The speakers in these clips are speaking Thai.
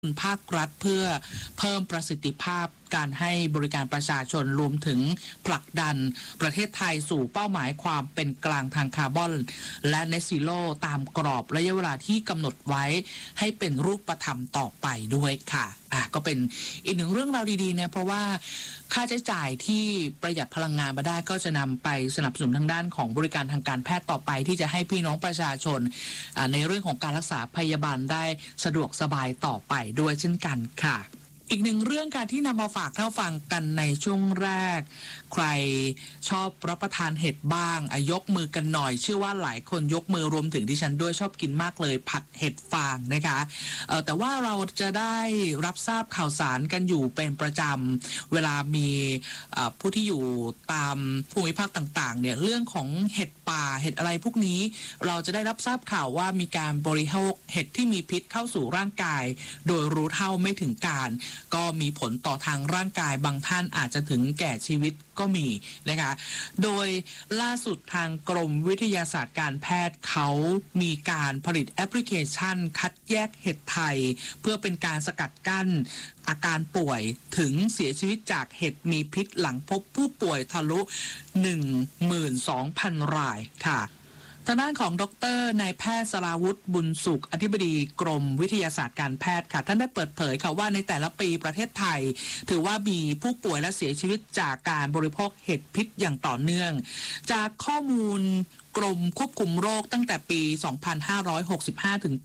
ภาครัฐเพื่อเพิ่มประสิทธิภาพการให้บริการประชาชนรวมถึงผลักดันประเทศไทยสู่เป้าหมายความเป็นกลางทางคาร์บอนและเนซิโลตามกรอบระยะเวลาที่กำหนดไว้ให้เป็นรูปธรรมต่อไปด้วยค่ะก็เป็นอีกหนึ่งเรื่องราวดีๆเนี่ยเพราะว่าค่าใช้จ่ายที่ประหยัดพลังงานมาได้ก็จะนำไปสนับสนุนทางด้านของบริการทางการแพทย์ต่อไปที่จะให้พี่น้องประชาชนในเรื่องของการรักษาพยาบาลได้สะดวกสบายต่อไปด้วยเช่นกันค่ะอีกหนึ่งเรื่องการที่นำมาฝากท่านฟังกันในช่วงแรกใครชอบรับประทานเห็ดบ้างยกมือกันหน่อยเชื่อว่าหลายคนยกมือรวมถึงดิฉันด้วยชอบกินมากเลยผัดเห็ดฟางนะคะแต่ว่าเราจะได้รับทราบข่าวสารกันอยู่เป็นประจำเวลามีผู้ที่อยู่ตามภูมิภาคต่างๆเนี่ยเรื่องของเห็ดป่าเห็ดอะไรพวกนี้เราจะได้รับทราบข่าวว่ามีการบริโภคเห็ดที่มีพิษเข้าสู่ร่างกายโดยรู้เท่าไม่ถึงการก็มีผลต่อทางร่างกายบางท่านอาจจะถึงแก่ชีวิตก็มีนะคะโดยล่าสุดทางกรมวิทยาศาสตร์การแพทย์เขามีการผลิตแอปพลิเคชันคัดแยกเห็ดไทยเพื่อเป็นการสกัดกั้นอาการป่วยถึงเสียชีวิตจากเห็ดมีพิษหลังพบผู้ป่วยทะลุ 12,000 รายค่ะทางด้านของดร.นายแพทย์สราวุฒิบุญสุขอธิบดีกรมวิทยาศาสตร์การแพทย์ค่ะท่านได้เปิดเผยค่ะว่าในแต่ละปีประเทศไทยถือว่ามีผู้ป่วยและเสียชีวิตจากการบริโภคเห็ดพิษอย่างต่อเนื่องจากข้อมูลกรมควบคุมโรคตั้งแต่ปี 2565 ถึงปี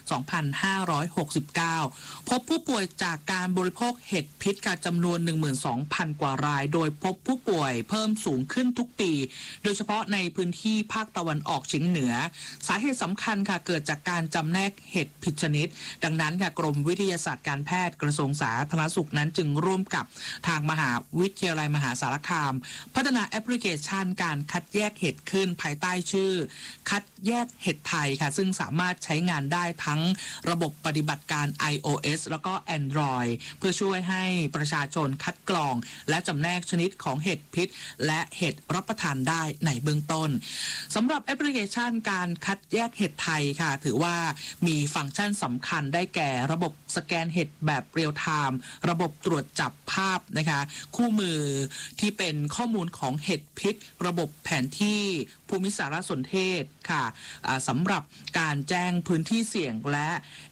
2569 พบผู้ป่วยจากการบริโภคเห็ดพิษค่ะจำนวน 12,000 กว่ารายโดยพบผู้ป่วยเพิ่มสูงขึ้นทุกปีโดยเฉพาะในพื้นที่ภาคตะวันออกเฉียงเหนือสาเหตุสำคัญค่ะเกิดจากการจำแนกเห็ดผิดชนิดดังนั้นค่ะกรมวิทยาศาสตร์การแพทย์กระทรวงสาธารณสุขนั้นจึงร่วมกับทางมหาวิทยาลัยมหาสารคามพัฒนาแอปพลิเคชันการคัดแยกเห็ดขึ้นภายใต้ชื่อคัดแยกเห็ดไทยค่ะซึ่งสามารถใช้งานได้ทั้งระบบปฏิบัติการ iOS แล้วก็ Android เพื่อช่วยให้ประชาชนคัดกรองและจำแนกชนิดของเห็ดพิษและเห็ดรับประทานได้ในเบื้องต้นสำหรับแอปพลิเคชันการคัดแยกเห็ดไทยค่ะถือว่ามีฟังก์ชันสำคัญได้แก่ระบบสแกนเห็ดแบบเรียลไทม์ระบบตรวจจับภาพนะคะคู่มือที่เป็นข้อมูลของเห็ดพิษระบบแผนที่ภูมิสารสนเทศค่ะสำหรับการแจ้งพื้นที่เสี่ยงและ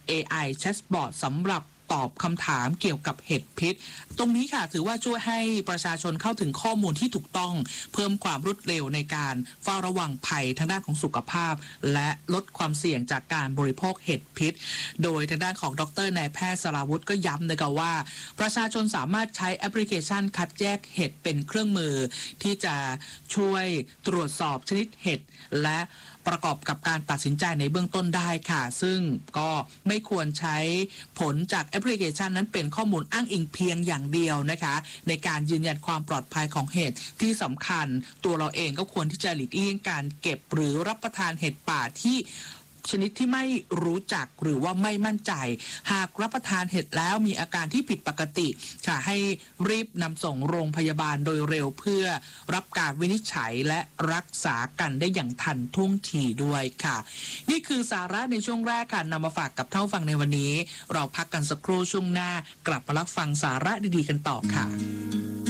AI Chatbot สำหรับตอบคำถามเกี่ยวกับเห็ดพิษตรงนี้ค่ะถือว่าช่วยให้ประชาชนเข้าถึงข้อมูลที่ถูกต้องเพิ่มความรวดเร็วในการเฝ้าระวังภัยทางด้านของสุขภาพและลดความเสี่ยงจากการบริโภคเห็ดพิษโดยทางด้านของดร.นายแพทย์สราวุฒิก็ย้ำนะคะว่าประชาชนสามารถใช้แอปพลิเคชันคัดแยกเห็ดเป็นเครื่องมือที่จะช่วยตรวจสอบชนิดเห็ดและประกอบกับการตัดสินใจในเบื้องต้นได้ค่ะซึ่งก็ไม่ควรใช้ผลจากแอปพลิเคชันนั้นเป็นข้อมูลอ้างอิงเพียงอย่างเดียวนะคะในการยืนยันความปลอดภัยของเห็ดที่สำคัญตัวเราเองก็ควรที่จะหลีกเลี่ยงการเก็บหรือรับประทานเห็ดป่าที่ชนิดที่ไม่รู้จักหรือว่าไม่มั่นใจหากรับประทานเห็ดแล้วมีอาการที่ผิดปกติค่ะให้รีบนำส่งโรงพยาบาลโดยเร็วเพื่อรับการวินิจฉัยและรักษากันได้อย่างทันท่วงทีด้วยค่ะนี่คือสาระในช่วงแรกค่ะนำมาฝากกับท่านฟังในวันนี้เราพักกันสักครู่ช่วงหน้ากลับมารับฟังสาระดีๆกันต่อค่ะ